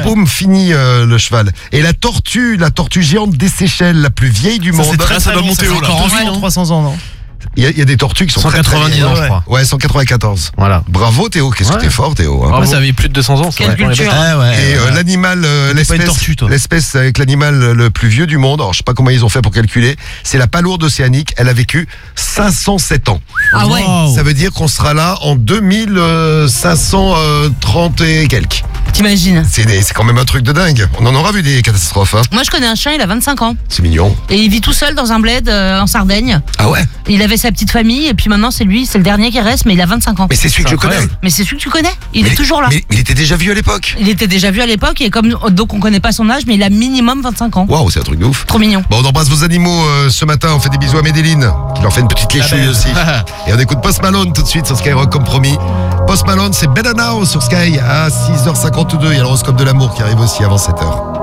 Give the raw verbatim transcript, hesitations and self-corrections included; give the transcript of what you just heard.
boum, fini euh, le cheval. Et la tortue, la tortue géante des Seychelles, la plus vieille du Ça, monde. c'est très, ça doit monter haut là. Encore en vie, trois cents ans, non? Il y, a, il y a des tortues qui sont cent quatre-vingt-dix très, très ans, vieilles. je crois. Ouais, cent quatre-vingt-quatorze. Voilà. Bravo Théo, qu'est-ce Ouais. que t'es fort Théo. Hein. Après, ça avait plus de deux cents ans. Quelle culture. Ah ouais. Et euh, l'animal, euh, T'es pas une l'espèce, tortue, toi. l'espèce avec l'animal le plus vieux du monde, alors je sais pas comment ils ont fait pour calculer, c'est la palourde océanique, elle a vécu cinq cent sept ans. Ah ouais. Wow. Ça veut dire qu'on sera là en deux mille cinq cent trente et quelques. T'imagines? C'est, des- c'est quand même un truc de dingue. On en aura vu des catastrophes. Hein. Moi, je connais un chien, il a vingt-cinq ans. C'est mignon. Et il vit tout seul dans un bled euh, en Sardaigne. Ah ouais. Il avait sa petite famille, et puis maintenant, c'est lui, c'est le dernier qui reste, mais il a vingt-cinq ans. Mais c'est celui que je connais. incroyable. Mais c'est celui que tu connais. Il mais, est toujours là. Mais, mais il était déjà vieux à l'époque. Il était déjà vu à l'époque, et comme donc on connaît pas son âge, mais il a minimum vingt-cinq ans. Waouh, c'est un truc de ouf. Trop mignon. Bon, on embrasse vos animaux euh, ce matin. On fait des bisous à Medellin, qui leur fait une petite léchouille aussi. Et on écoute Post Malone tout de suite sur Skyrock comme promis. Post Malone, c'est Better Now sur Sky à six heures cinquante-deux. Il y a l'horoscope de l'amour qui arrive aussi avant sept heures.